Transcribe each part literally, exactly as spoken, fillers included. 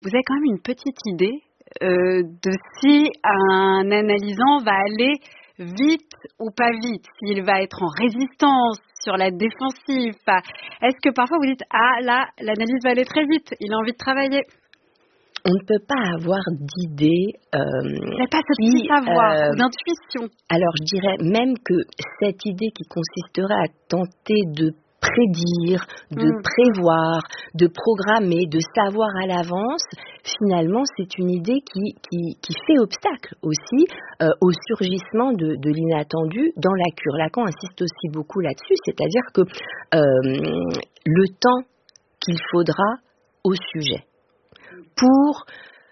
Vous avez quand même une petite idée euh, de si un analysant va aller vite ou pas vite, s'il va être en résistance, sur la défensive. Enfin, est-ce que parfois vous dites « Ah là, l'analyse va aller très vite, il a envie de travailler ». On ne peut pas avoir d'idée euh, Il n'y a pas ce qui, petit savoir euh, ou d'intuition. Alors je dirais même que cette idée qui consisterait à tenter de prédire, de Mmh. prévoir, de programmer, de savoir à l'avance, finalement c'est une idée qui, qui, qui fait obstacle aussi euh, au surgissement de, de l'inattendu dans la cure. Lacan insiste aussi beaucoup là-dessus, c'est-à-dire que euh, le temps qu'il faudra au sujet pour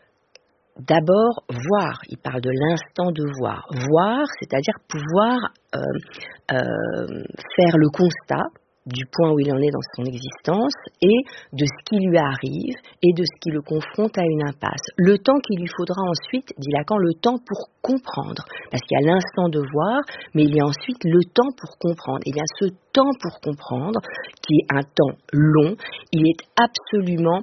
d'abord voir, il parle de l'instant de voir, voir, c'est-à-dire pouvoir euh, euh, faire le constat du point où il en est dans son existence et de ce qui lui arrive et de ce qui le confronte à une impasse. Le temps qu'il lui faudra ensuite, dit Lacan, le temps pour comprendre, parce qu'il y a l'instant de voir, mais il y a ensuite le temps pour comprendre. Il y a ce temps pour comprendre qui est un temps long, il est absolument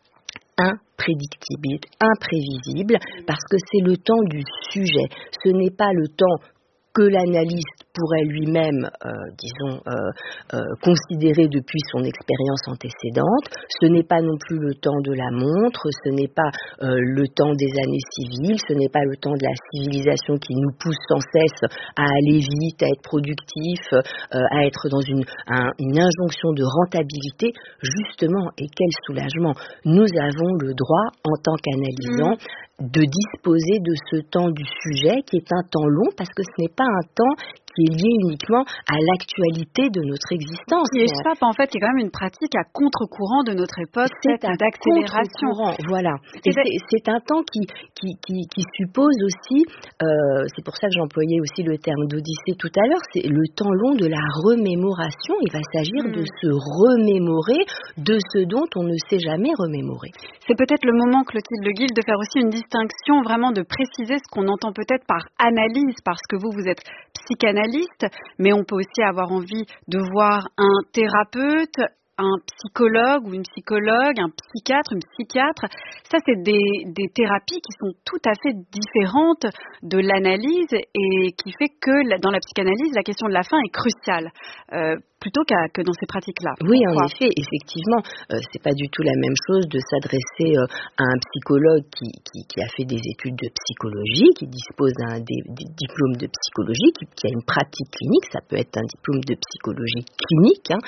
imprédictible, imprévisible, parce que c'est le temps du sujet. Ce n'est pas le temps que l'analyste pourrait lui-même, euh, disons, euh, euh, considérer depuis son expérience antécédente. Ce n'est pas non plus le temps de la montre, ce n'est pas euh, le temps des années civiles, ce n'est pas le temps de la civilisation qui nous pousse sans cesse à aller vite, à être productif, euh, à être dans une, un, une injonction de rentabilité. Justement, et quel soulagement, nous avons le droit, en tant qu'analysants, mmh. de disposer de ce temps du sujet qui est un temps long, parce que ce n'est pas un temps qui est lié uniquement à l'actualité de notre existence. Qui échappe en fait, qui est quand même une pratique à contre-courant de notre époque, c'est un d'accélération. Contre-courant, voilà. Et c'est, c'est un temps qui, qui, qui, qui suppose aussi, euh, c'est pour ça que j'employais aussi le terme d'odyssée tout à l'heure, c'est le temps long de la remémoration. Il va s'agir mmh. de se remémorer de ce dont on ne s'est jamais remémoré. C'est peut-être le moment, Clotilde Le Guil, de faire aussi une distinction, vraiment de préciser ce qu'on entend peut-être par analyse, parce que vous, vous êtes psychanalyste, mais on peut aussi avoir envie de voir un thérapeute, un psychologue ou une psychologue, un psychiatre, une psychiatre. Ça, c'est des, des thérapies qui sont tout à fait différentes de l'analyse et qui fait que dans la psychanalyse, la question de la fin est cruciale. Euh, plutôt qu'à, que dans ces pratiques-là. Oui, Pourquoi? En effet, effectivement, euh, c'est pas du tout la même chose de s'adresser euh, à un psychologue qui, qui, qui a fait des études de psychologie, qui dispose d'un des, des diplôme de psychologie, qui, qui a une pratique clinique, ça peut être un diplôme de psychologie clinique, hein,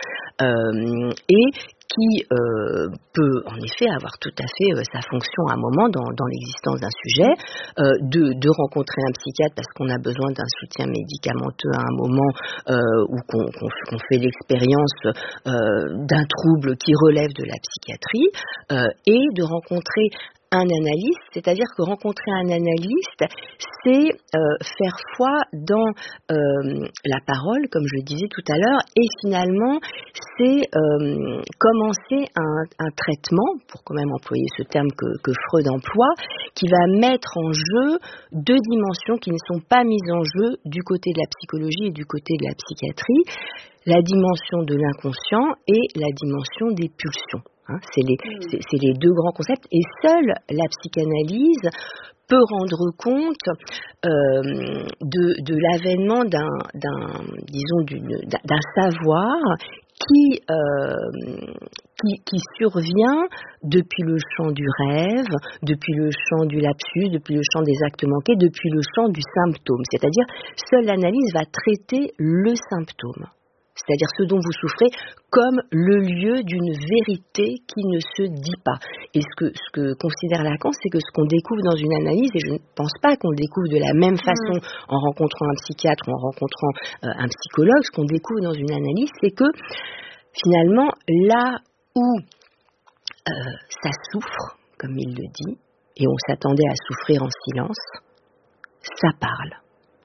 euh, et qui euh, peut en effet avoir tout à fait euh, sa fonction à un moment dans, dans l'existence d'un sujet, euh, de, de rencontrer un psychiatre parce qu'on a besoin d'un soutien médicamenteux à un moment euh, ou qu'on, qu'on, qu'on fait l'expérience euh, d'un trouble qui relève de la psychiatrie, euh, et de rencontrer un analyste, c'est-à-dire que rencontrer un analyste, c'est euh, faire foi dans euh, la parole, comme je le disais tout à l'heure, et finalement, c'est euh, commencer un, un traitement, pour quand même employer ce terme que, que Freud emploie, qui va mettre en jeu deux dimensions qui ne sont pas mises en jeu du côté de la psychologie et du côté de la psychiatrie, la dimension de l'inconscient et la dimension des pulsions. Hein, c'est, les, mmh. c'est, c'est les deux grands concepts, et seule la psychanalyse peut rendre compte euh, de, de l'avènement d'un, d'un disons, d'une, d'un savoir qui, euh, qui, qui survient depuis le champ du rêve, depuis le champ du lapsus, depuis le champ des actes manqués, depuis le champ du symptôme. C'est-à-dire, seule l'analyse va traiter le symptôme. C'est-à-dire ce dont vous souffrez, comme le lieu d'une vérité qui ne se dit pas. Et ce que, ce que considère Lacan, c'est que ce qu'on découvre dans une analyse, et je ne pense pas qu'on le découvre de la même façon mmh. en rencontrant un psychiatre ou en rencontrant euh, un psychologue, ce qu'on découvre dans une analyse, c'est que finalement, là où euh, ça souffre, comme il le dit, et on s'attendait à souffrir en silence, ça parle.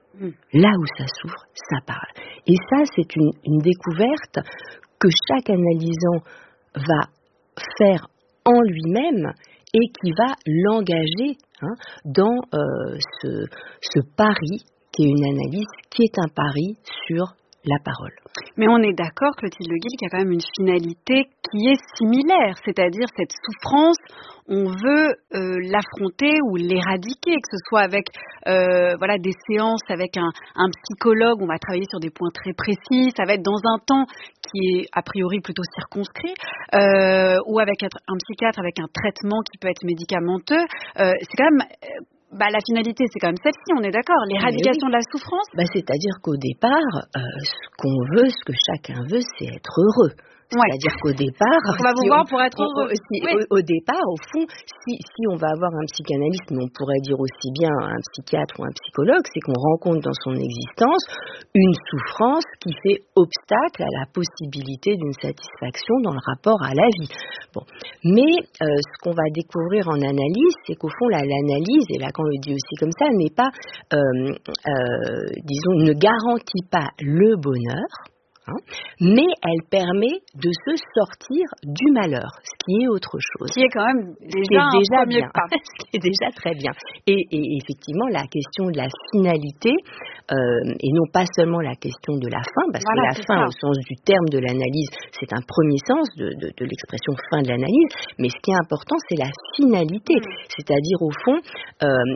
Là où ça souffre, ça parle. Et ça, c'est une, une découverte que chaque analysant va faire en lui-même et qui va l'engager hein, dans euh, ce, ce pari qui est une analyse, qui est un pari sur la parole. Mais on est d'accord, Clotilde Le Guil, qu'il y a quand même une finalité qui est similaire, c'est-à-dire cette souffrance, on veut euh, l'affronter ou l'éradiquer, que ce soit avec euh, voilà, des séances avec un, un psychologue, on va travailler sur des points très précis, ça va être dans un temps qui est a priori plutôt circonscrit, euh, ou avec un, un psychiatre avec un traitement qui peut être médicamenteux. Euh, c'est quand même... Euh, Bah, la finalité, c'est quand même celle-ci, on est d'accord, l'éradication oui. de la souffrance. Bah, c'est-à-dire qu'au départ, euh, ce qu'on veut, ce que chacun veut, c'est être heureux. Ouais. C'est-à-dire qu'au départ, on va vous si voir on, pour être heureux. Si, oui. au, au départ, au fond, si, si on va avoir un psychanalyste, mais on pourrait dire aussi bien un psychiatre ou un psychologue, c'est qu'on rencontre dans son existence une souffrance qui fait obstacle à la possibilité d'une satisfaction dans le rapport à la vie. Bon, mais euh, ce qu'on va découvrir en analyse, c'est qu'au fond, la, l'analyse, et Lacan le dit aussi comme ça, n'est pas, euh, euh, disons, ne garantit pas le bonheur. Hein, mais elle permet de se sortir du malheur, ce qui est autre chose. Qui est quand même déjà, un déjà premier bien. pas. Ce qui est déjà très bien. Et, et effectivement, la question de la finalité, euh, et non pas seulement la question de la fin, parce voilà, que la fin, ça. Au sens du terme de l'analyse, c'est un premier sens de, de, de l'expression fin de l'analyse, mais ce qui est important, c'est la finalité. Mmh. C'est-à-dire, au fond, euh,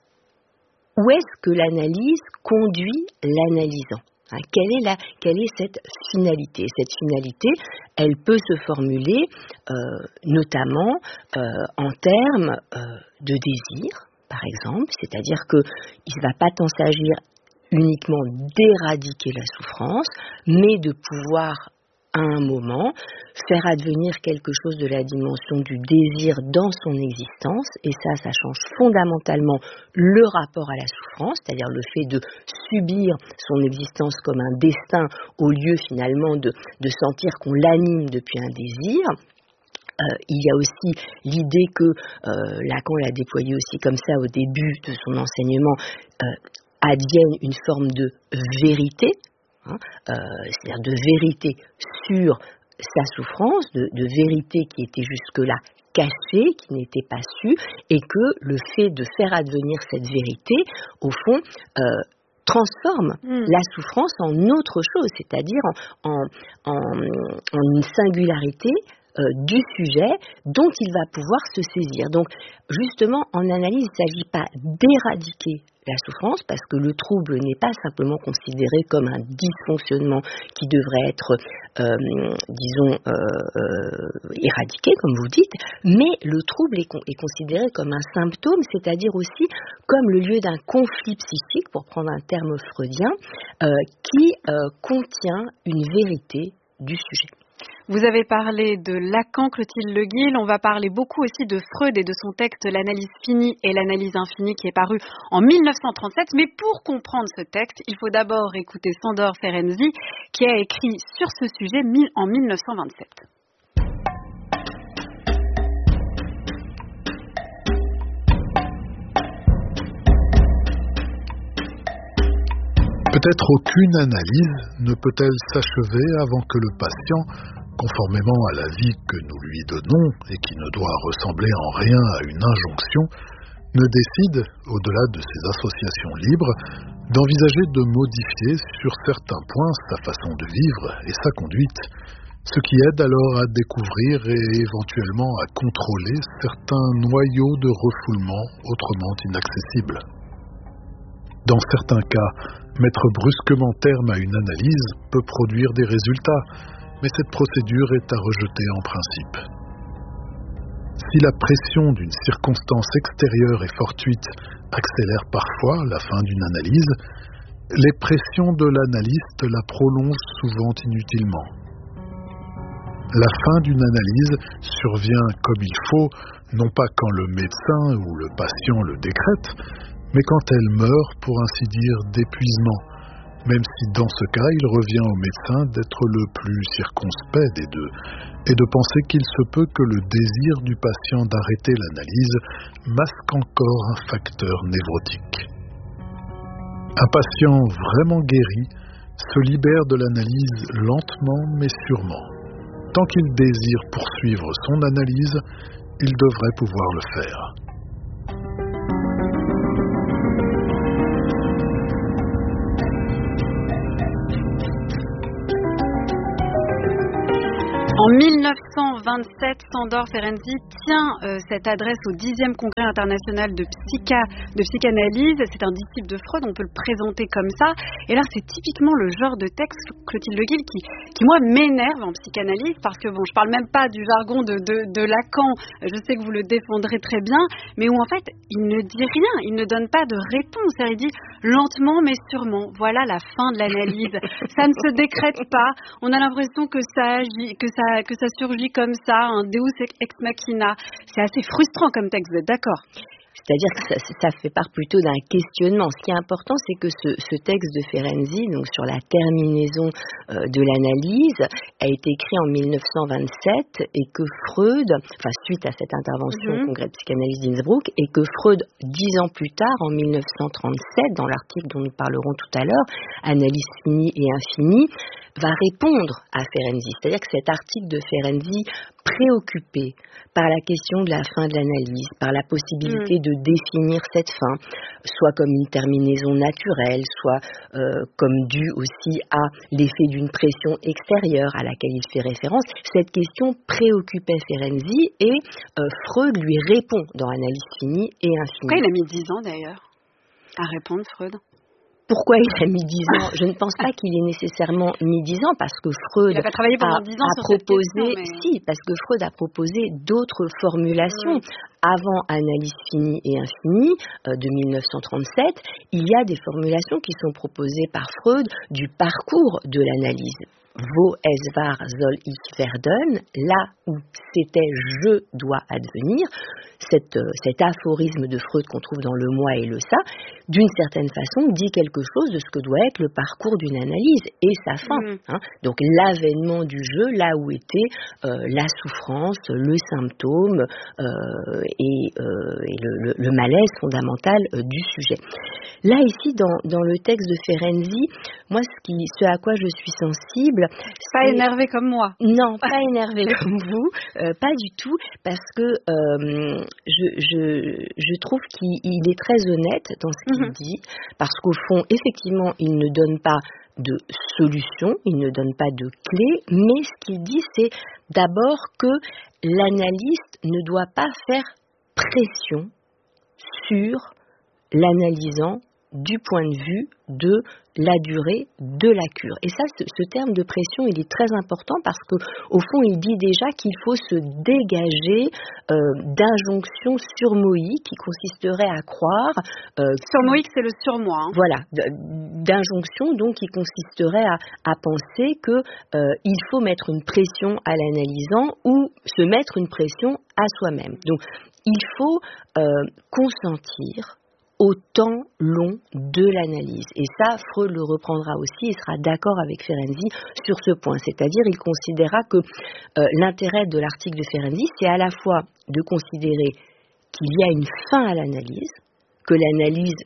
où est-ce que l'analyse conduit l'analysant ? Hein, quelle est la, quelle est cette finalité ? Cette finalité, elle peut se formuler euh, notamment euh, en termes euh, de désir, par exemple, c'est-à-dire que il ne va pas tant s'agir uniquement d'éradiquer la souffrance, mais de pouvoir à un moment, faire advenir quelque chose de la dimension du désir dans son existence, et ça, ça change fondamentalement le rapport à la souffrance, c'est-à-dire le fait de subir son existence comme un destin, au lieu finalement de, de sentir qu'on l'anime depuis un désir. Euh, il y a aussi l'idée que, euh, Lacan l'a déployé aussi comme ça au début de son enseignement, euh, advienne une forme de vérité, Hein, euh, c'est-à-dire de vérité sur sa souffrance, de, de vérité qui était jusque-là cachée, qui n'était pas sue, et que le fait de faire advenir cette vérité, au fond, euh, transforme mmh. la souffrance en autre chose, c'est-à-dire en, en, en, en une singularité euh, du sujet dont il va pouvoir se saisir. Donc, justement, en analyse, il ne s'agit pas d'éradiquer la souffrance, parce que le trouble n'est pas simplement considéré comme un dysfonctionnement qui devrait être, euh, disons, euh, euh, éradiqué, comme vous dites, mais le trouble est, con- est considéré comme un symptôme, c'est-à-dire aussi comme le lieu d'un conflit psychique, pour prendre un terme freudien, euh, qui euh, contient une vérité du sujet. Vous avez parlé de Lacan, Clotilde Le Guil. On va parler beaucoup aussi de Freud et de son texte « L'analyse finie et l'analyse infinie » qui est paru en mille neuf cent trente-sept. Mais pour comprendre ce texte, il faut d'abord écouter Sándor Ferenczi qui a écrit sur ce sujet en mille neuf cent vingt-sept. Peut-être aucune analyse ne peut-elle s'achever avant que le patient, conformément à la vie que nous lui donnons et qui ne doit ressembler en rien à une injonction, ne décide, au-delà de ses associations libres, d'envisager de modifier sur certains points sa façon de vivre et sa conduite, ce qui aide alors à découvrir et éventuellement à contrôler certains noyaux de refoulement autrement inaccessibles. Dans certains cas, mettre brusquement terme à une analyse peut produire des résultats, mais cette procédure est à rejeter en principe. Si la pression d'une circonstance extérieure et fortuite accélère parfois la fin d'une analyse, les pressions de l'analyste la prolongent souvent inutilement. La fin d'une analyse survient comme il faut, non pas quand le médecin ou le patient le décrète, mais quand elle meurt, pour ainsi dire, d'épuisement, même si dans ce cas, il revient au médecin d'être le plus circonspect des deux, et de penser qu'il se peut que le désir du patient d'arrêter l'analyse masque encore un facteur névrotique. Un patient vraiment guéri se libère de l'analyse lentement mais sûrement. Tant qu'il désire poursuivre son analyse, il devrait pouvoir le faire. En mille neuf cent vingt-sept, Sándor Ferenczi tient euh, cette adresse au dixième congrès international de, psycha, de psychanalyse. C'est un disciple de Freud, on peut le présenter comme ça. Et là, c'est typiquement le genre de texte, Clotilde Le Guil, qui, qui moi, m'énerve en psychanalyse, parce que bon, je parle même pas du jargon de, de, de Lacan, je sais que vous le défendrez très bien, mais où en fait, il ne dit rien, il ne donne pas de réponse. Il dit lentement mais sûrement, voilà la fin de l'analyse. Ça ne se décrète pas, on a l'impression que ça agit, que ça que ça surgit comme ça, un deus ex machina. C'est assez frustrant comme texte, vous êtes d'accord? C'est-à-dire que ça, ça fait part plutôt d'un questionnement. Ce qui est important, c'est que ce, ce texte de Ferenczi, donc sur la terminaison euh, de l'analyse, a été écrit en mille neuf cent vingt-sept et que Freud, enfin suite à cette intervention mm-hmm. au congrès de psychanalyse d'Innsbruck, et que Freud, dix ans plus tard, en mille neuf cent trente-sept, dans l'article dont nous parlerons tout à l'heure, Analyse finie et infinie, va répondre à Ferenczi. C'est-à-dire que cet article de Ferenczi, préoccupé par la question de la fin de l'analyse, par la possibilité mmh. de définir cette fin, soit comme une terminaison naturelle, soit euh, comme due aussi à l'effet d'une pression extérieure à laquelle il fait référence, cette question préoccupait Ferenczi et euh, Freud lui répond dans Analyse finie et infinie. Pourquoi il a mis dix ans d'ailleurs à répondre, Freud ? Pourquoi il a mis dix ans? Je ne pense pas qu'il ait nécessairement mis dix ans, parce que Freud il a, pas travaillé pendant a, dix ans a sur proposé, cette question, mais... si, parce que Freud a proposé d'autres formulations. Mmh. Avant Analyse finie et infinie euh, de mille neuf cent trente-sept, il y a des formulations qui sont proposées par Freud du parcours de l'analyse. Wo es war soll ich werden, là où c'était je dois advenir, cet, euh, cet aphorisme de Freud qu'on trouve dans Le Moi et le Ça, d'une certaine façon dit quelque chose de ce que doit être le parcours d'une analyse et sa fin. Mmh. Hein. Donc l'avènement du je, là où était euh, la souffrance, le symptôme euh, et, euh, et le, le, le malaise fondamental euh, du sujet. Là, ici, dans, dans le texte de Ferenczi, moi, ce, qui, ce à quoi je suis sensible... Pas énervé comme moi. Non, pas énervé comme vous, euh, pas du tout, parce que euh, je, je, je trouve qu'il il est très honnête dans ce qu'il mm-hmm. dit, parce qu'au fond, effectivement, il ne donne pas de solution, il ne donne pas de clé, mais ce qu'il dit, c'est d'abord que l'analyste ne doit pas faire pression sur l'analysant du point de vue de la durée de la cure. Et ça, ce, ce terme de pression, il est très important parce que, au fond, il dit déjà qu'il faut se dégager euh, d'injonctions surmoïques qui consisteraient à croire... Euh, surmoïque, c'est le surmoi. Hein. Voilà, d'injonctions donc qui consisteraient à, à penser que euh, il faut mettre une pression à l'analysant ou se mettre une pression à soi-même. Donc, il faut euh, consentir au temps long de l'analyse. Et ça, Freud le reprendra aussi et sera d'accord avec Ferenczi sur ce point. C'est-à-dire, il considéra que euh, l'intérêt de l'article de Ferenczi, c'est à la fois de considérer qu'il y a une fin à l'analyse, que l'analyse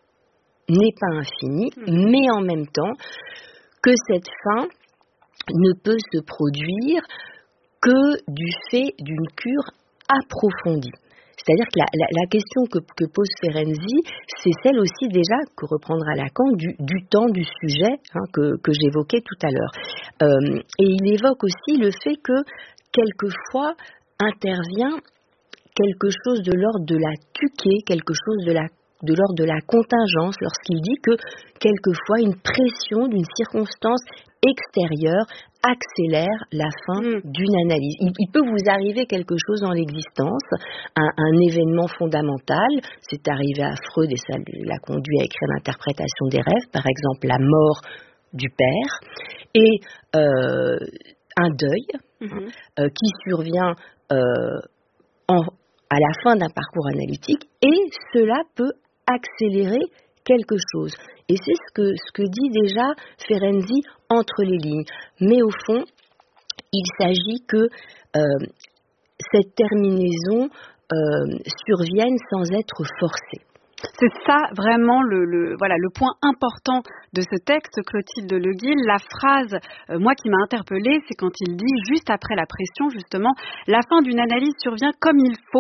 n'est pas infinie, mais en même temps que cette fin ne peut se produire que du fait d'une cure approfondie. C'est-à-dire que la, la, la question que, que pose Ferenczi, c'est celle aussi déjà que reprendra Lacan du, du temps du sujet hein, que, que j'évoquais tout à l'heure. Euh, et il évoque aussi le fait que quelquefois intervient quelque chose de l'ordre de la tuquée, quelque chose de la de l'ordre de la contingence, lorsqu'il dit que quelquefois une pression d'une circonstance extérieure accélère la fin mmh. d'une analyse. Il, il peut vous arriver quelque chose dans l'existence, un, un événement fondamental, c'est arrivé à Freud et ça l'a conduit à écrire l'interprétation des rêves, par exemple la mort du père, et euh, un deuil mmh. euh, qui survient euh, en, à la fin d'un parcours analytique, et cela peut accélérer quelque chose. Et c'est ce que, ce que dit déjà Ferenczi entre les lignes. Mais au fond, il s'agit que euh, cette terminaison euh, survienne sans être forcée. C'est ça vraiment le, le, voilà, le point important de ce texte, Clotilde Le Guil. La phrase, euh, moi qui m'a interpellée, c'est quand il dit, juste après la pression, justement, la fin d'une analyse survient comme il faut,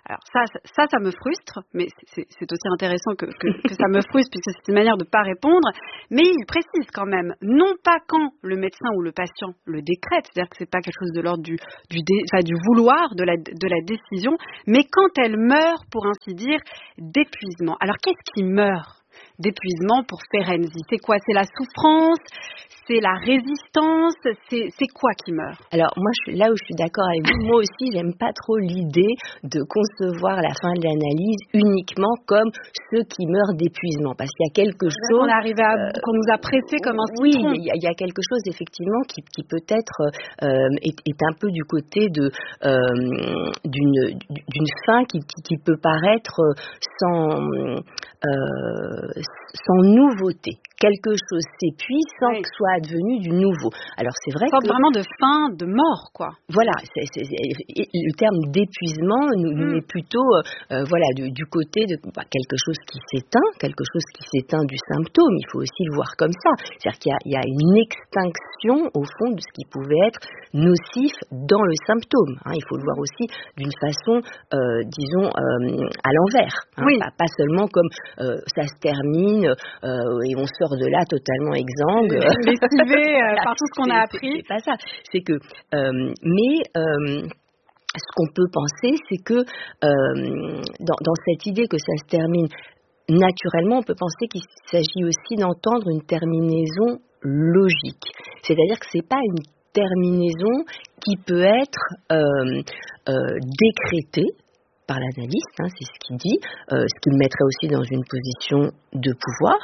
Alors ça, ça, ça me frustre, mais c'est, c'est aussi intéressant que, que, que ça me frustre puisque c'est une manière de ne pas répondre. Mais il précise quand même, non pas quand le médecin ou le patient le décrète, c'est-à-dire que c'est pas quelque chose de l'ordre du, du, dé, enfin, du vouloir, de la, de la décision, mais quand elle meurt, pour ainsi dire, d'épuisement. Alors qu'est-ce qui meurt d'épuisement pour Ferenczi? C'est quoi? C'est la souffrance? C'est la résistance? C'est, c'est quoi qui meurt? Alors moi, je suis là où je suis d'accord avec vous. Moi aussi, j'aime pas trop l'idée de concevoir la fin de l'analyse uniquement comme ceux qui meurent d'épuisement, parce qu'il y a quelque chose. On est arrivé à, euh, qu'on nous a pressé comme un oui, citron. il y, a, il y a quelque chose effectivement qui, qui peut-être euh, est, est un peu du côté de euh, d'une, d'une fin qui, qui, qui peut paraître sans euh, sans nouveauté. Quelque chose s'épuise sans oui. que soit advenu du nouveau. Alors c'est vrai que... vraiment de fin, de mort, quoi. Voilà, c'est, c'est, c'est, le terme d'épuisement nous, nous mm. met plutôt euh, voilà, du, du côté de bah, quelque chose qui s'éteint, quelque chose qui s'éteint du symptôme. Il faut aussi le voir comme ça. C'est-à-dire qu'il y a, il y a une extinction, au fond, de ce qui pouvait être nocif dans le symptôme. Hein. Il faut le voir aussi d'une façon, euh, disons, euh, à l'envers. Hein. Oui. Pas, pas seulement comme euh, ça se termine euh, et on sort de là totalement exsangue, lessivé euh, par tout ce qu'on c'est, a appris. C'est, c'est pas ça. C'est que, euh, mais euh, ce qu'on peut penser, c'est que euh, dans, dans cette idée que ça se termine naturellement, on peut penser qu'il s'agit aussi d'entendre une terminaison logique. C'est-à-dire que c'est pas une terminaison qui peut être euh, euh, décrétée par l'analyste, hein, c'est ce qu'il dit, euh, ce qui le mettrait aussi dans une position de pouvoir,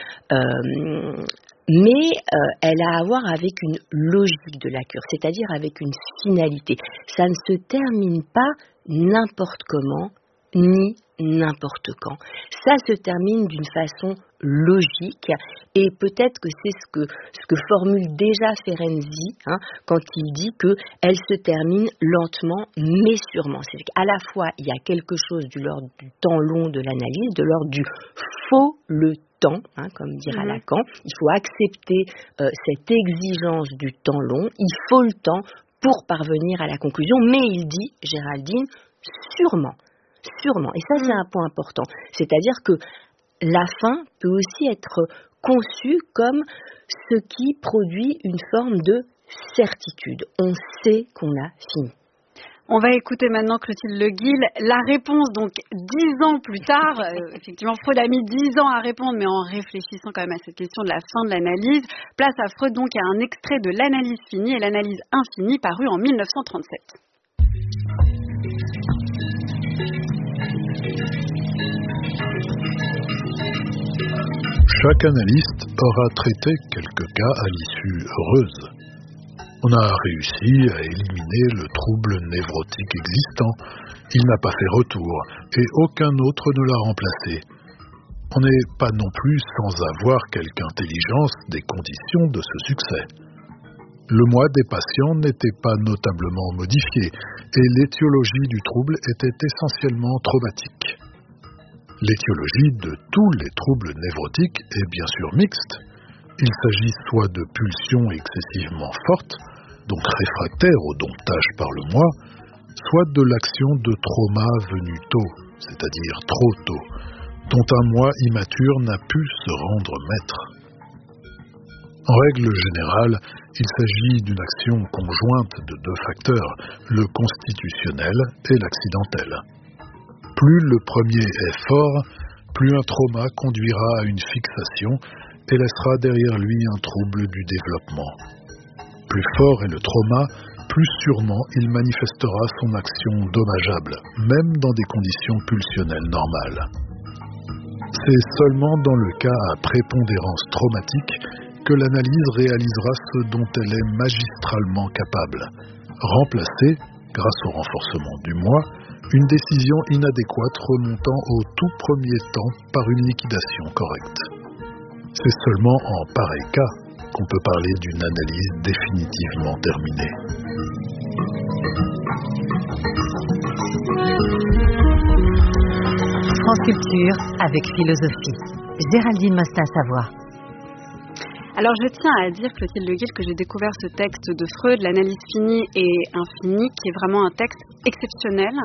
euh, mais euh, elle a à voir avec une logique de la cure, c'est-à-dire avec une finalité. Ça ne se termine pas n'importe comment, ni n'importe quand. Ça se termine d'une façon logique, et peut-être que c'est ce que, ce que formule déjà Ferenczi hein, quand il dit qu'elle se termine lentement mais sûrement. C'est qu'à la fois il y a quelque chose de l'ordre du temps long de l'analyse, de l'ordre du faut le temps, hein, comme dira mmh. Lacan. Il faut accepter euh, cette exigence du temps long, il faut le temps pour parvenir à la conclusion, mais il dit, Géraldine, sûrement. Sûrement. Et ça, c'est un point important. C'est-à-dire que la fin peut aussi être conçue comme ce qui produit une forme de certitude. On sait qu'on a fini. On va écouter maintenant Clotilde Le Guil. La réponse, donc, dix ans plus tard, euh, effectivement, Freud a mis dix ans à répondre, mais en réfléchissant quand même à cette question de la fin de l'analyse. Place à Freud, donc, à un extrait de L'analyse finie et l'analyse infinie, paru en mille neuf cent trente-sept. Chaque analyste aura traité quelques cas à l'issue heureuse. On a réussi à éliminer le trouble névrotique existant, il n'a pas fait retour, et aucun autre ne l'a remplacé. On n'est pas non plus sans avoir quelque intelligence des conditions de ce succès. Le moi des patients n'était pas notablement modifié, et l'étiologie du trouble était essentiellement traumatique. L'étiologie de tous les troubles névrotiques est bien sûr mixte. Il s'agit soit de pulsions excessivement fortes, donc réfractaires au domptage par le moi, soit de l'action de trauma venu tôt, c'est-à-dire trop tôt, dont un moi immature n'a pu se rendre maître. En règle générale, il s'agit d'une action conjointe de deux facteurs, le constitutionnel et l'accidentel. Plus le premier est fort, plus un trauma conduira à une fixation et laissera derrière lui un trouble du développement. Plus fort est le trauma, plus sûrement il manifestera son action dommageable, même dans des conditions pulsionnelles normales. C'est seulement dans le cas à prépondérance traumatique que l'analyse réalisera ce dont elle est magistralement capable, remplacer, grâce au renforcement du moi, une décision inadéquate remontant au tout premier temps par une liquidation correcte. C'est seulement en pareil cas qu'on peut parler d'une analyse définitivement terminée. France Culture avec philosophie. Géraldine Mastin-Savoie. Alors je tiens à dire, Clotilde Le Guil, que j'ai découvert ce texte de Freud, l'analyse finie et infinie, qui est vraiment un texte exceptionnel,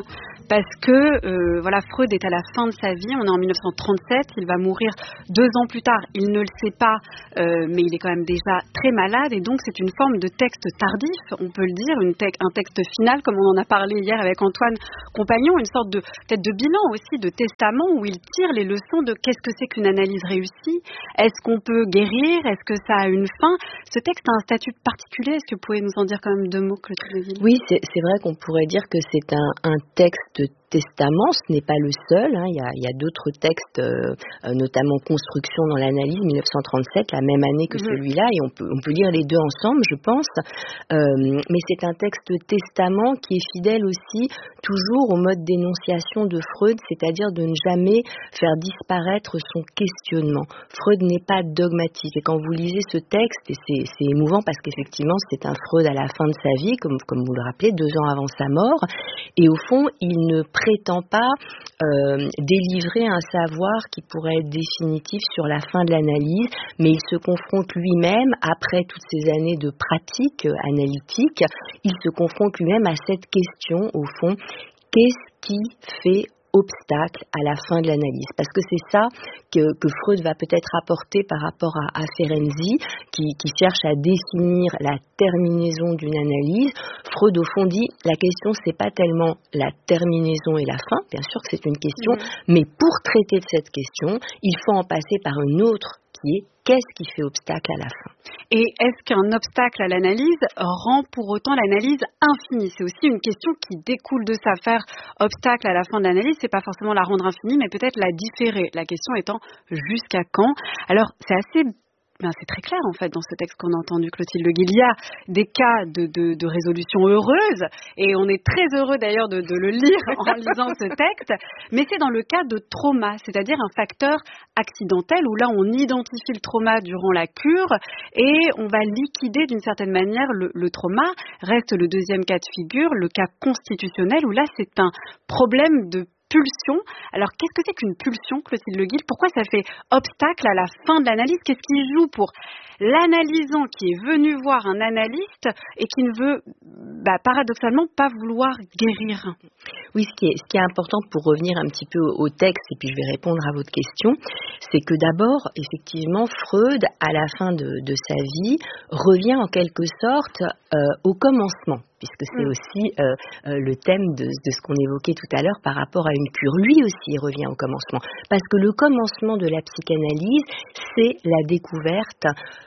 parce que euh, voilà, Freud est à la fin de sa vie, on est en mille neuf cent trente-sept, il va mourir deux ans plus tard, il ne le sait pas, euh, mais il est quand même déjà très malade, et donc c'est une forme de texte tardif, on peut le dire, une te- un texte final, comme on en a parlé hier avec Antoine Compagnon, une sorte de peut-être de bilan aussi, de testament, où il tire les leçons de qu'est-ce que c'est qu'une analyse réussie, est-ce qu'on peut guérir, est-ce que ça a une fin. Ce texte a un statut particulier, est-ce que vous pouvez nous en dire quand même deux mots, Clotilde Le Guil? Oui, c'est, c'est vrai qu'on pourrait dire que c'est un, un texte testament, ce n'est pas le seul, hein. il, y a, il y a d'autres textes, euh, notamment Construction dans l'analyse, mille neuf cent trente-sept, la même année que mmh. celui-là, et on peut, on peut lire les deux ensemble, je pense, euh, mais c'est un texte testament qui est fidèle aussi toujours au mode d'énonciation de Freud, c'est-à-dire de ne jamais faire disparaître son questionnement. Freud n'est pas dogmatique, et quand vous lisez ce texte, et c'est, c'est émouvant parce qu'effectivement c'est un Freud à la fin de sa vie, comme, comme vous le rappelez, deux ans avant sa mort, et au fond il ne prétend pas euh, délivrer un savoir qui pourrait être définitif sur la fin de l'analyse, mais il se confronte lui-même, après toutes ces années de pratique euh, analytique, il se confronte lui-même à cette question, au fond, qu'est-ce qui fait obstacle à la fin de l'analyse, parce que c'est ça que, que Freud va peut-être apporter par rapport à, à Ferenczi, qui, qui cherche à définir la terminaison d'une analyse. Freud au fond dit la question c'est pas tellement la terminaison et la fin, bien sûr que c'est une question, mmh. mais pour traiter de cette question, il faut en passer par une autre qui est qu'est-ce qui fait obstacle à la fin. Et est-ce qu'un obstacle à l'analyse rend pour autant l'analyse infinie? C'est aussi une question qui découle de ça. Faire obstacle à la fin de l'analyse, c'est pas forcément la rendre infinie, mais peut-être la différer. La question étant jusqu'à quand? Alors, c'est assez... Ben, c'est très clair en fait dans ce texte qu'on a entendu, Clotilde Le Guil. Il y a des cas de, de, de résolution heureuse, et on est très heureux d'ailleurs de, de le lire en lisant ce texte, mais c'est dans le cas de trauma, c'est-à-dire un facteur accidentel où là on identifie le trauma durant la cure et on va liquider d'une certaine manière le, le trauma. Reste le deuxième cas de figure, le cas constitutionnel, où là c'est un problème de pulsion. Alors, qu'est-ce que c'est qu'une pulsion, Clotilde Le Guil? Pourquoi ça fait obstacle à la fin de l'analyse? Qu'est-ce qui joue pour l'analysant qui est venu voir un analyste et qui ne veut, bah, paradoxalement, pas vouloir guérir? Oui, ce qui est, ce qui est important pour revenir un petit peu au, au texte, et puis je vais répondre à votre question, c'est que d'abord, effectivement, Freud, à la fin de, de sa vie, revient en quelque sorte euh, au commencement, puisque c'est mmh. aussi euh, euh, le thème de, de ce qu'on évoquait tout à l'heure par rapport à une cure. Lui aussi revient au commencement, parce que le commencement de la psychanalyse, c'est la découverte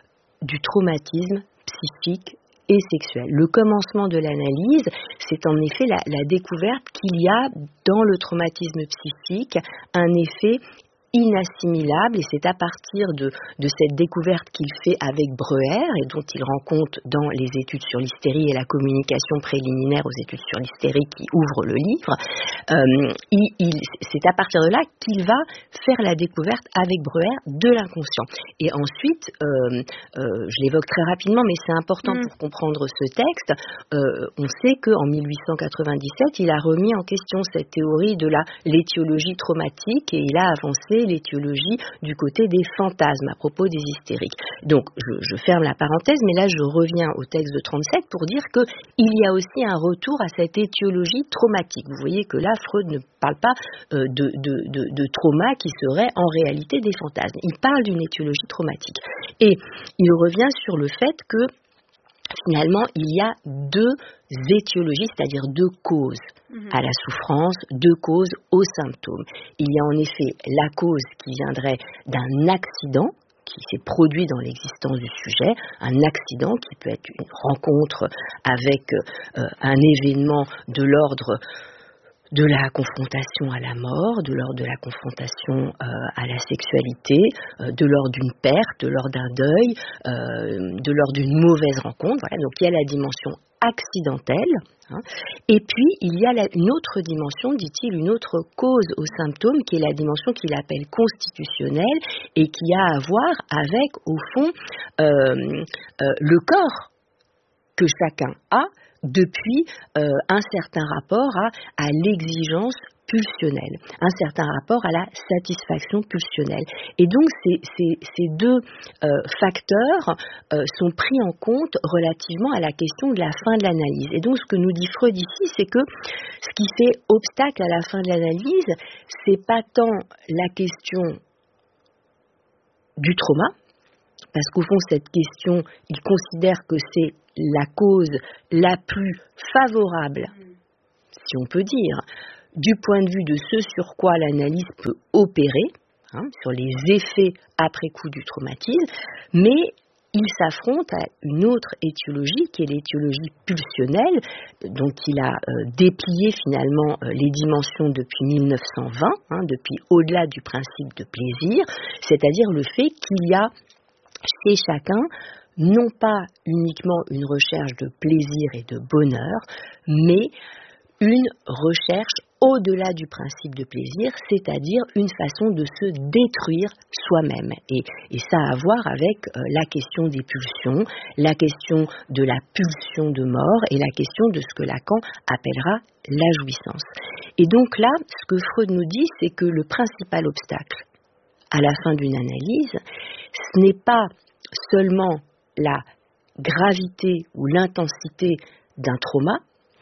du traumatisme psychique et sexuel. Le commencement de l'analyse, c'est en effet la, la découverte qu'il y a dans le traumatisme psychique un effet inassimilable, et c'est à partir de, de cette découverte qu'il fait avec Breuer, et dont il rend compte dans les études sur l'hystérie et la communication préliminaire aux études sur l'hystérie qui ouvrent le livre, euh, il, il, c'est à partir de là qu'il va faire la découverte avec Breuer de l'inconscient. Et ensuite, euh, euh, je l'évoque très rapidement, mais c'est important mmh. pour comprendre ce texte, euh, on sait qu'en dix-huit cent quatre-vingt-dix-sept, il a remis en question cette théorie de la l'étiologie traumatique, et il a avancé l'étiologie du côté des fantasmes à propos des hystériques. Donc, je, je ferme la parenthèse, mais là, je reviens au texte de trente-sept pour dire qu'il y a aussi un retour à cette étiologie traumatique. Vous voyez que là, Freud ne parle pas euh, de, de, de, de trauma qui serait en réalité des fantasmes. Il parle d'une étiologie traumatique. Et il revient sur le fait que finalement, il y a deux étiologies, c'est-à-dire deux causes mmh. à la souffrance, deux causes aux symptômes. Il y a en effet la cause qui viendrait d'un accident qui s'est produit dans l'existence du sujet, un accident qui peut être une rencontre avec euh, un événement de l'ordre de la confrontation à la mort, de l'ordre de la confrontation euh, à la sexualité, euh, de l'ordre d'une perte, de l'ordre d'un deuil, euh, de l'ordre d'une mauvaise rencontre. Voilà, donc il y a la dimension accidentelle, hein, et puis il y a la, une autre dimension, dit-il, une autre cause aux symptômes, qui est la dimension qu'il appelle constitutionnelle, et qui a à voir avec, au fond, euh, euh, le corps que chacun a, depuis euh, un certain rapport à, à l'exigence pulsionnel, un certain rapport à la satisfaction pulsionnelle. Et donc ces, ces, ces deux euh, facteurs euh, sont pris en compte relativement à la question de la fin de l'analyse. Et donc ce que nous dit Freud ici, c'est que ce qui fait obstacle à la fin de l'analyse, c'est pas tant la question du trauma, parce qu'au fond cette question, il considère que c'est la cause la plus favorable, si on peut dire, du point de vue de ce sur quoi l'analyse peut opérer, hein, sur les effets après coup du traumatisme, mais il s'affronte à une autre étiologie qui est l'étiologie pulsionnelle, dont il a euh, déplié finalement euh, les dimensions depuis mille neuf cent vingt, hein, depuis au-delà du principe de plaisir, c'est-à-dire le fait qu'il y a chez chacun non pas uniquement une recherche de plaisir et de bonheur, mais une recherche au-delà du principe de plaisir, c'est-à-dire une façon de se détruire soi-même. Et, et ça a à voir avec euh, la question des pulsions, la question de la pulsion de mort et la question de ce que Lacan appellera la jouissance. Et donc là, ce que Freud nous dit, c'est que le principal obstacle à la fin d'une analyse, ce n'est pas seulement la gravité ou l'intensité d'un trauma,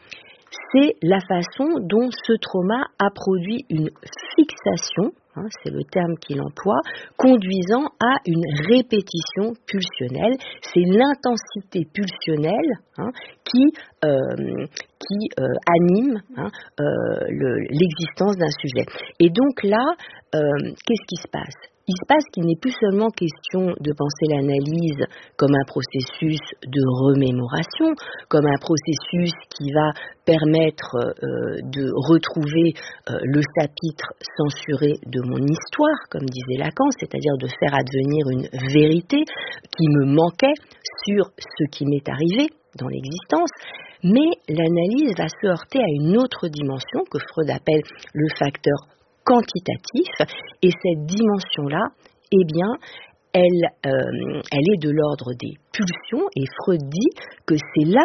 c'est la façon dont ce trauma a produit une fixation, hein, c'est le terme qu'il emploie, conduisant à une répétition pulsionnelle. C'est l'intensité pulsionnelle hein, qui, euh, qui euh, anime hein, euh, le, l'existence d'un sujet. Et donc là, euh, qu'est-ce qui se passe ? Il se passe qu'il n'est plus seulement question de penser l'analyse comme un processus de remémoration, comme un processus qui va permettre euh, de retrouver euh, le chapitre censuré de mon histoire, comme disait Lacan, c'est-à-dire de faire advenir une vérité qui me manquait sur ce qui m'est arrivé dans l'existence. Mais l'analyse va se heurter à une autre dimension que Freud appelle le facteur quantitatif, et cette dimension-là, eh bien, elle, euh, elle est de l'ordre des pulsions, et Freud dit que c'est là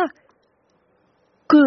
que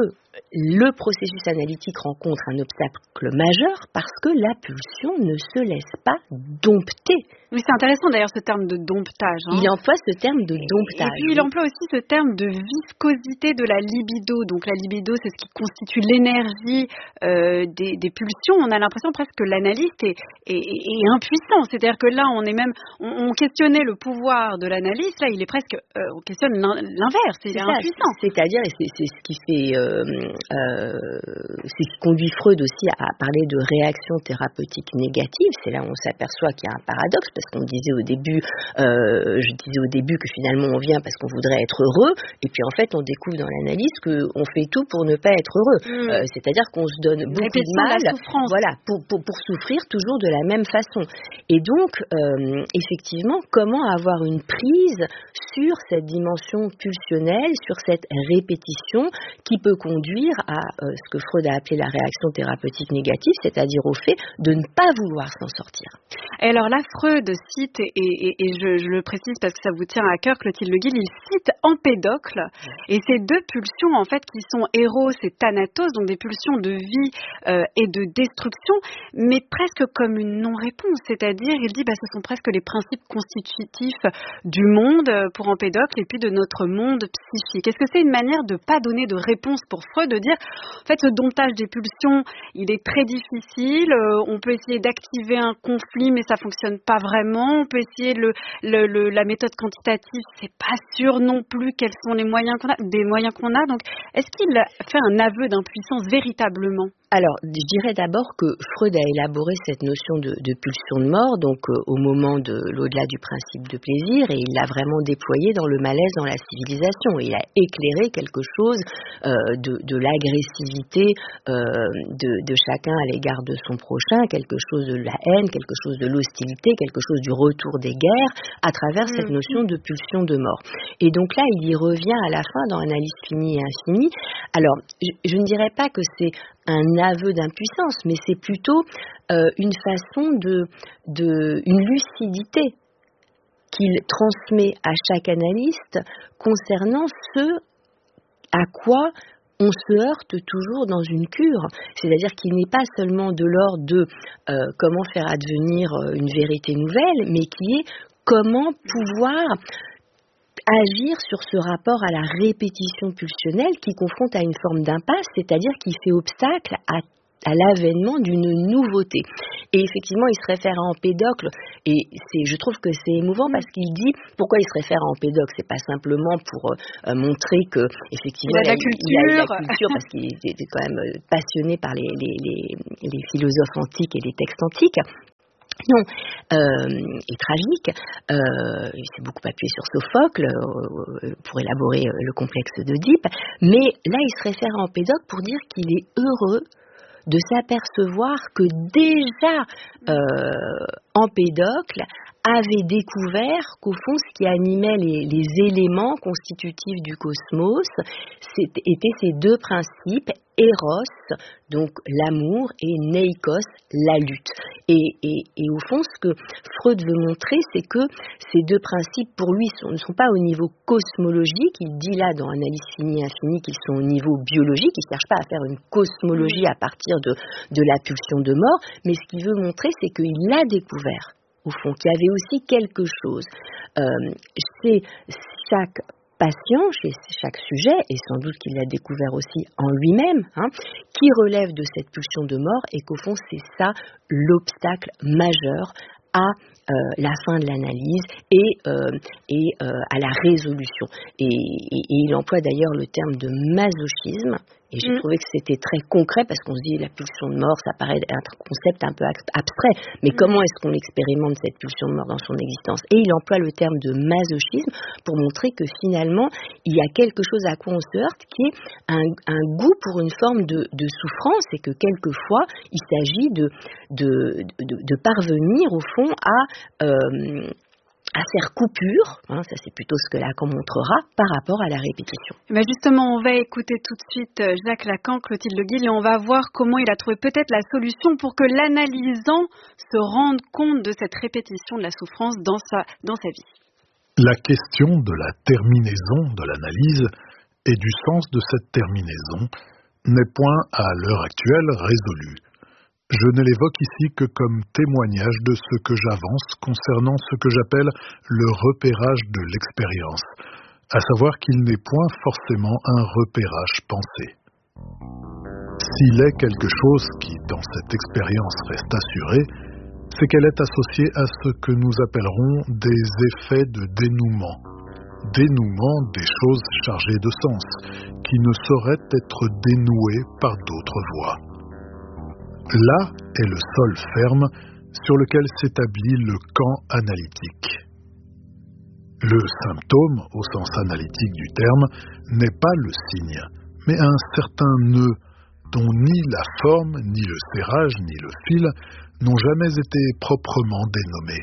le processus analytique rencontre un obstacle majeur, parce que la pulsion ne se laisse pas dompter. Oui, c'est intéressant d'ailleurs ce terme de domptage. Hein. Il emploie ce terme de domptage. Et puis il emploie aussi ce terme de viscosité de la libido. Donc la libido, c'est ce qui constitue l'énergie euh, des, des pulsions. On a l'impression presque que l'analyste est, est, est impuissant. C'est-à-dire que là, on est même, on, on questionnait le pouvoir de l'analyste. Là, il est presque, euh, on questionne l'inverse. Il est impuissant. C'est-à-dire, et c'est, c'est ce qui fait, euh, euh, c'est ce qui conduit Freud aussi à parler de réaction thérapeutique négative. C'est là où on s'aperçoit qu'il y a un paradoxe. Parce qu'on disait au début, euh, je disais au début que finalement on vient parce qu'on voudrait être heureux, et puis en fait on découvre dans l'analyse qu'on fait tout pour ne pas être heureux. Mmh. Euh, c'est-à-dire qu'on se donne beaucoup de mal, voilà, pour, pour, pour souffrir toujours de la même façon. Et donc, euh, effectivement, comment avoir une prise sur cette dimension pulsionnelle, sur cette répétition qui peut conduire à euh, ce que Freud a appelé la réaction thérapeutique négative, c'est-à-dire au fait de ne pas vouloir s'en sortir. Et alors là, Freud cite, et, et, et je, je le précise parce que ça vous tient à cœur, Clotilde Le Guil, il cite Empédocle, et ces deux pulsions en fait qui sont Eros et Thanatos, donc des pulsions de vie euh, et de destruction, mais presque comme une non-réponse, c'est-à-dire il dit bah, ce sont presque les principes constitutifs du monde pour Empédocle et puis de notre monde psychique. Est-ce que c'est une manière de ne pas donner de réponse pour Freud, de dire en fait ce domptage des pulsions il est très difficile, euh, on peut essayer d'activer un conflit mais ça fonctionne pas vraiment, on peut essayer le, le, le, la méthode quantitative, c'est pas sûr non plus quels sont les moyens qu'on a, des moyens qu'on a, donc est-ce qu'il fait un aveu d'impuissance véritablement ? Alors, je dirais d'abord que Freud a élaboré cette notion de, de pulsion de mort, donc euh, au moment de l'au-delà du principe de plaisir, et il l'a vraiment déployé dans le malaise dans la civilisation. Il a éclairé quelque chose euh, de, de l'agressivité euh, de, de chacun à l'égard de son prochain, quelque chose de la haine, quelque chose de l'hostilité, quelque chose du retour des guerres, à travers mmh. cette notion de pulsion de mort. Et donc là, il y revient à la fin dans Analyse finie et infinie. Alors, je, je ne dirais pas que c'est un aveu d'impuissance, mais c'est plutôt euh, une façon de, de, une lucidité qu'il transmet à chaque analyste concernant ce à quoi on se heurte toujours dans une cure. C'est-à-dire qu'il n'est pas seulement de l'ordre de euh, comment faire advenir une vérité nouvelle, mais qui est comment pouvoir agir sur ce rapport à la répétition pulsionnelle qui confronte à une forme d'impasse, c'est-à-dire qui fait obstacle à à l'avènement d'une nouveauté. Et effectivement, il se réfère à Empédocle, et c'est, je trouve que c'est émouvant parce qu'il dit, pourquoi il se réfère à Empédocle, c'est pas simplement pour euh, montrer que, effectivement, il a, la culture. il a eu la culture, parce qu'il était quand même passionné par les, les, les, les philosophes antiques et les textes antiques. Non, euh, et tragique, euh, il s'est beaucoup appuyé sur Sophocle euh, pour élaborer le complexe d'Oedipe, mais là il se réfère à Empédocle pour dire qu'il est heureux de s'apercevoir que déjà euh, Empédocle avait découvert qu'au fond ce qui animait les, les éléments constitutifs du cosmos étaient ces deux principes, Eros, donc l'amour, et Neikos, la lutte. Et, et, et au fond, ce que Freud veut montrer, c'est que ces deux principes, pour lui, sont, ne sont pas au niveau cosmologique. Il dit là, dans Analyse finie infinie, qu'ils sont au niveau biologique. Il ne cherche pas à faire une cosmologie à partir de, de la pulsion de mort, mais ce qu'il veut montrer, c'est qu'il a découvert, au fond, qu'il y avait aussi quelque chose. Euh, c'est chaque patient, chez chaque sujet, et sans doute qu'il l'a découvert aussi en lui-même, hein, qui relève de cette pulsion de mort, et qu'au fond, c'est ça l'obstacle majeur à euh, la fin de l'analyse et, euh, et euh, à la résolution. Et, et, et il emploie d'ailleurs le terme de masochisme, et j'ai mmh. trouvé que c'était très concret, parce qu'on se dit la pulsion de mort, ça paraît un concept un peu abstrait, mais mmh. comment est-ce qu'on expérimente cette pulsion de mort dans son existence? Et il emploie le terme de masochisme pour montrer que finalement, il y a quelque chose à quoi on se heurte, qui est un, un goût pour une forme de, de souffrance, et que quelquefois, il s'agit de, de, de, de parvenir, au fond, à... Euh, à faire coupure, hein, ça c'est plutôt ce que Lacan montrera, par rapport à la répétition. Mais justement, on va écouter tout de suite Jacques Lacan, Clotilde Le Guil, et on va voir comment il a trouvé peut-être la solution pour que l'analysant se rende compte de cette répétition de la souffrance dans sa, dans sa vie. La question de la terminaison de l'analyse et du sens de cette terminaison n'est point à l'heure actuelle résolue. Je ne l'évoque ici que comme témoignage de ce que j'avance concernant ce que j'appelle le repérage de l'expérience, à savoir qu'il n'est point forcément un repérage pensé. S'il est quelque chose qui, dans cette expérience, reste assuré, c'est qu'elle est associée à ce que nous appellerons des effets de dénouement, dénouement des choses chargées de sens, qui ne sauraient être dénouées par d'autres voies. Là est le sol ferme sur lequel s'établit le camp analytique. Le symptôme, au sens analytique du terme, n'est pas le signe, mais un certain nœud dont ni la forme, ni le serrage, ni le fil n'ont jamais été proprement dénommés.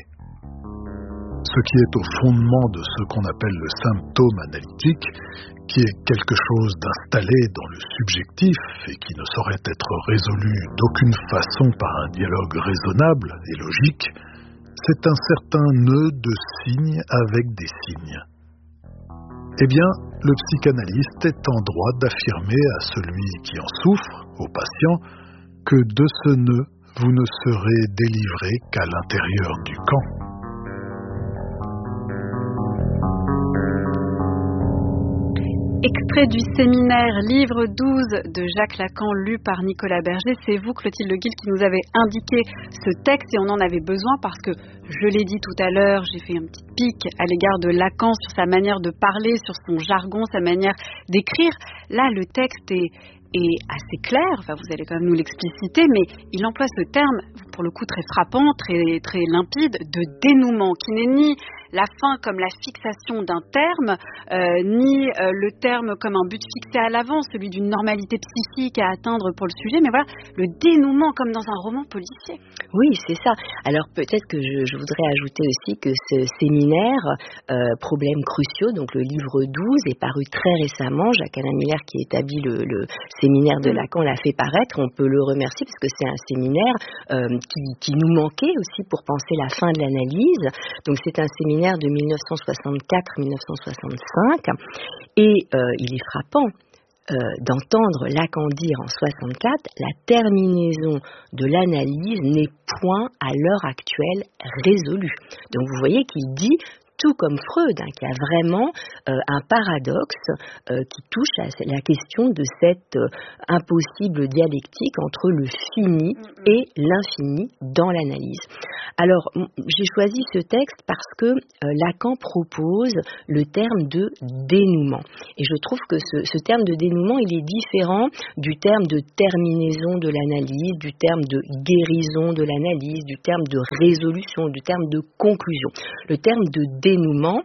Ce qui est au fondement de ce qu'on appelle le symptôme analytique, qui est quelque chose d'installé dans le subjectif et qui ne saurait être résolu d'aucune façon par un dialogue raisonnable et logique, c'est un certain nœud de signes avec des signes. Eh bien, le psychanalyste est en droit d'affirmer à celui qui en souffre, au patient, que de ce nœud, vous ne serez délivré qu'à l'intérieur du camp. Extrait du séminaire Livre douze de Jacques Lacan, lu par Nicolas Berger. C'est vous, Clotilde Le Guil, qui nous avez indiqué ce texte, et on en avait besoin parce que, je l'ai dit tout à l'heure, j'ai fait un petit pic à l'égard de Lacan sur sa manière de parler, sur son jargon, sa manière d'écrire. Là, le texte est, est assez clair, enfin, vous allez quand même nous l'expliciter, mais il emploie ce terme, pour le coup très frappant, très, très limpide, de dénouement, qui n'est ni la fin comme la fixation d'un terme, euh, ni euh, le terme comme un but fixé à l'avance, celui d'une normalité psychique à atteindre pour le sujet, mais voilà, le dénouement comme dans un roman policier. Oui, c'est ça. Alors peut-être que je, je voudrais ajouter aussi que ce séminaire, euh, Problèmes cruciaux, donc le livre douze, est paru très récemment. Jacques-Alain Miller, qui établit le, le séminaire de Lacan, l'a fait paraître. On peut le remercier parce que c'est un séminaire euh, qui, qui nous manquait aussi pour penser la fin de l'analyse. Donc c'est un séminaire de mille neuf cent soixante-quatre à mille neuf cent soixante-cinq, et euh, il est frappant. euh, d'entendre Lacan dire en soixante-quatre, la terminaison de l'analyse n'est point à l'heure actuelle résolue. Donc vous voyez qu'il dit, tout comme Freud, hein, qui a vraiment euh, un paradoxe euh, qui touche à la question de cette euh, impossible dialectique entre le fini et l'infini dans l'analyse. Alors, j'ai choisi ce texte parce que euh, Lacan propose le terme de dénouement. Et je trouve que ce, ce terme de dénouement, il est différent du terme de terminaison de l'analyse, du terme de guérison de l'analyse, du terme de résolution, du terme de conclusion. Le terme de dénouement,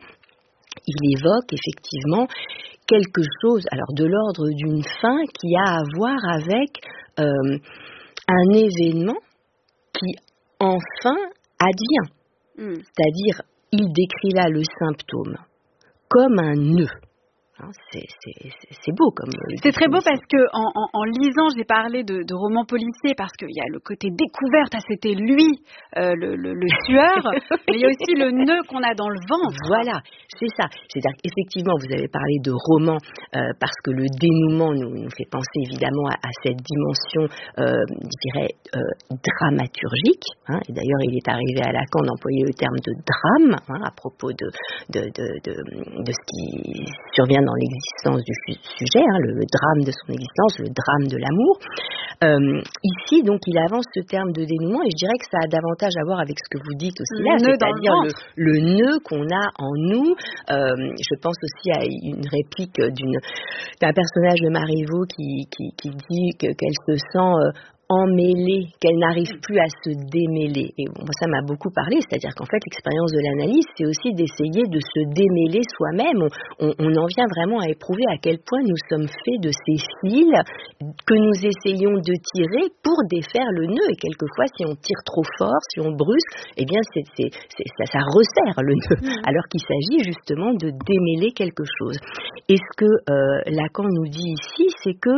il évoque effectivement quelque chose, alors de l'ordre d'une fin qui a à voir avec euh, un événement qui enfin advient. Mm. C'est-à-dire, il décrit là le symptôme comme un nœud. Hein, c'est, c'est, c'est beau comme... C'est très beau parce que en, en, en lisant, j'ai parlé de, de romans policiers parce qu'il y a le côté découverte, ah, c'était lui euh, le, le, le tueur, mais il y a aussi le nœud qu'on a dans le ventre. Voilà, c'est ça. C'est-à-dire qu'effectivement, vous avez parlé de roman euh, parce que le dénouement nous, nous fait penser évidemment à, à cette dimension, euh, je dirais, euh, dramaturgique. Hein, et d'ailleurs, il est arrivé à Lacan d'employer le terme de drame hein, à propos de, de, de, de, de ce qui survient dans l'existence du sujet, hein, le, le drame de son existence, le drame de l'amour. Euh, ici, donc, il avance ce terme de dénouement et je dirais que ça a davantage à voir avec ce que vous dites aussi là, c'est-à-dire le, le nœud qu'on a en nous. Euh, je pense aussi à une réplique d'une, d'un personnage de Marivaux qui, qui, qui dit que, qu'elle se sent... Euh, emmêlée, qu'elle n'arrive plus à se démêler. Et bon, ça m'a beaucoup parlé, c'est-à-dire qu'en fait, l'expérience de l'analyse, c'est aussi d'essayer de se démêler soi-même. On, on, on en vient vraiment à éprouver à quel point nous sommes faits de ces fils que nous essayons de tirer pour défaire le nœud. Et quelquefois, si on tire trop fort, si on brusque, eh bien, c'est, c'est, c'est, ça, ça resserre le nœud, mmh. alors qu'il s'agit justement de démêler quelque chose. Et ce que euh, Lacan nous dit ici, c'est que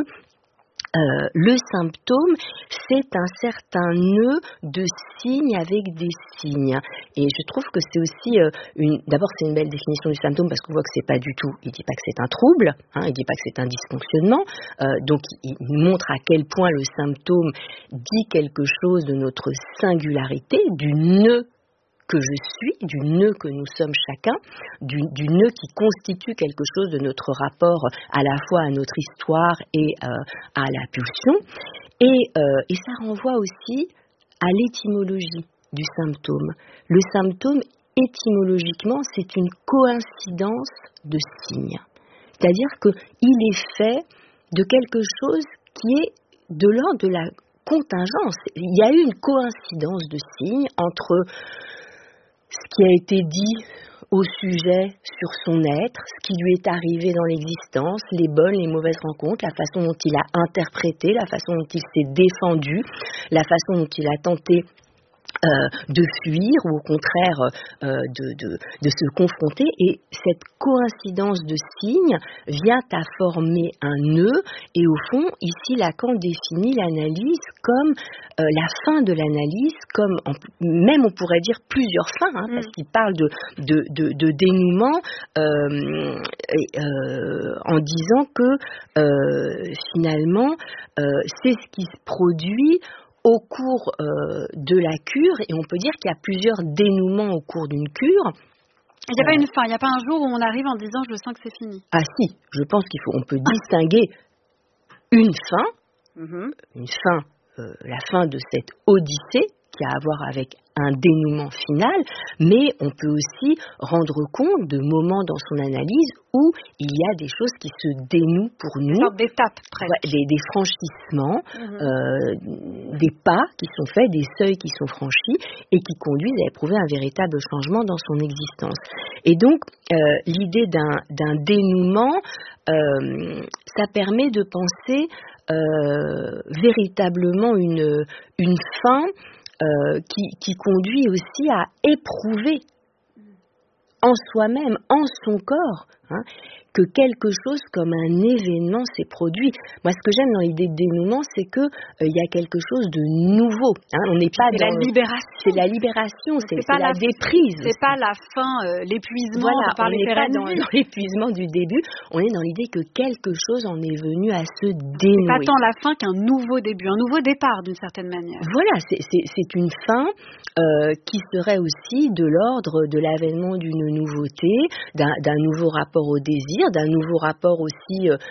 Euh, le symptôme, c'est un certain nœud de signes avec des signes. Et je trouve que c'est aussi euh, une... D'abord, c'est une belle définition du symptôme parce qu'on voit que c'est pas du tout... Il dit pas que c'est un trouble, hein, il dit pas que c'est un dysfonctionnement. Euh, donc, il montre à quel point le symptôme dit quelque chose de notre singularité, du nœud que je suis, du nœud que nous sommes chacun, du, du nœud qui constitue quelque chose de notre rapport à la fois à notre histoire et euh, à la pulsion. Et, euh, et ça renvoie aussi à l'étymologie du symptôme. Le symptôme, étymologiquement, c'est une coïncidence de signes. C'est-à-dire qu'il est fait de quelque chose qui est de l'ordre de la contingence. Il y a eu une coïncidence de signes entre ce qui a été dit au sujet sur son être, ce qui lui est arrivé dans l'existence, les bonnes, les mauvaises rencontres, la façon dont il a interprété, la façon dont il s'est défendu, la façon dont il a tenté Euh, de fuir ou au contraire euh, de, de, de se confronter, et cette coïncidence de signes vient à former un nœud. Et au fond, ici Lacan définit l'analyse comme euh, la fin de l'analyse, comme en, même on pourrait dire plusieurs fins, hein, mmh. parce qu'il parle de, de, de, de dénouement euh, et, euh, en disant que euh, finalement euh, c'est ce qui se produit au cours euh, de la cure, et on peut dire qu'il y a plusieurs dénouements au cours d'une cure. Il n'y a euh, pas une fin, il n'y a pas un jour où on arrive en disant je sens que c'est fini. Ah si, je pense qu'il faut, on peut distinguer une fin, mm-hmm. une fin, euh, la fin de cette odyssée qui a à voir avec un dénouement final, mais on peut aussi rendre compte de moments dans son analyse où il y a des choses qui se dénouent pour nous. Une sorte d'étape, presque. Ouais, des, des franchissements, mmh. euh, des pas qui sont faits, des seuils qui sont franchis et qui conduisent à éprouver un véritable changement dans son existence. Et donc, euh, l'idée d'un, d'un dénouement, euh, ça permet de penser euh, véritablement une, une fin Euh, qui, qui conduit aussi à éprouver en soi-même, en son corps, hein, que quelque chose comme un événement s'est produit. Moi, ce que j'aime dans l'idée de dénouement, c'est que il euh, y a quelque chose de nouveau. Hein. On n'est pas c'est dans la libération. C'est la libération, c'est, c'est, pas c'est la, la déprise. C'est pas la fin, euh, l'épuisement. Voilà, par on les n'est pas dans, dans l'épuisement du début. On est dans l'idée que quelque chose en est venu à se dénouer. C'est pas tant la fin qu'un nouveau début, un nouveau départ d'une certaine manière. Voilà, c'est, c'est, c'est une fin euh, qui serait aussi de l'ordre de l'avènement d'une nouveauté, d'un, d'un nouveau rapport au désir, d'un nouveau rapport aussi euh,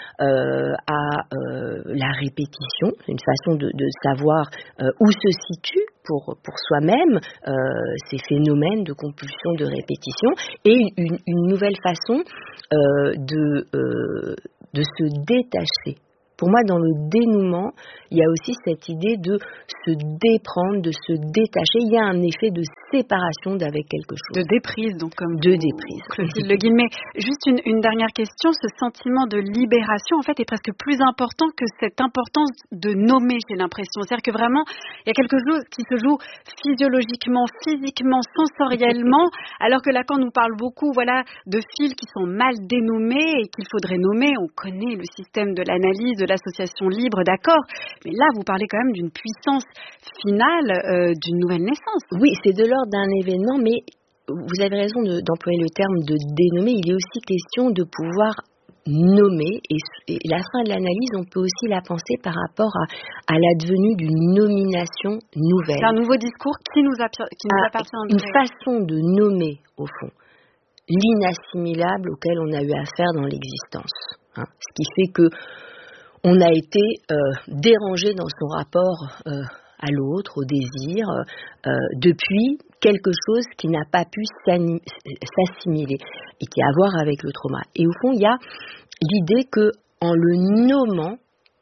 à euh, la répétition, une façon de, de savoir euh, où se situe pour, pour soi-même euh, ces phénomènes de compulsion, de répétition, et une, une nouvelle façon euh, de, euh, de se détacher. Pour moi, dans le dénouement, il y a aussi cette idée de se déprendre, de se détacher. Il y a un effet de séparation d'avec quelque chose. De déprise, donc comme de déprise. Clotilde Le Guillemé. Juste une, une dernière question. Ce sentiment de libération, en fait, est presque plus important que cette importance de nommer, j'ai l'impression. C'est-à-dire que vraiment, il y a quelque chose qui se joue physiologiquement, physiquement, sensoriellement, alors que Lacan nous parle beaucoup, voilà, de fils qui sont mal dénommés et qu'il faudrait nommer. On connaît le système de l'analyse, de l'association libre, d'accord, mais là vous parlez quand même d'une puissance finale, euh, d'une nouvelle naissance. Oui, c'est de l'ordre d'un événement, mais vous avez raison de, d'employer le terme de dénommer. Il est aussi question de pouvoir nommer, et, et la fin de l'analyse, on peut aussi la penser par rapport à, à l'advenue d'une nomination nouvelle. C'est un nouveau discours qui nous, appi- qui nous à, appartient. Une façon de nommer, au fond, l'inassimilable auquel on a eu affaire dans l'existence. Hein, ce qui fait que on a été euh, dérangé dans son rapport euh, à l'autre, au désir, euh, depuis quelque chose qui n'a pas pu s'assimiler et qui a à voir avec le trauma. Et au fond, il y a l'idée que en le nommant,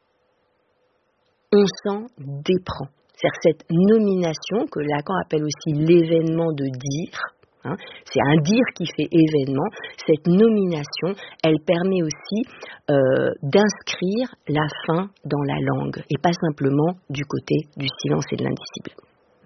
on s'en déprend. C'est-à-dire cette nomination que Lacan appelle aussi l'événement de dire. Hein, c'est un dire qui fait événement. Cette nomination, elle permet aussi euh, d'inscrire la fin dans la langue et pas simplement du côté du silence et de l'indicible.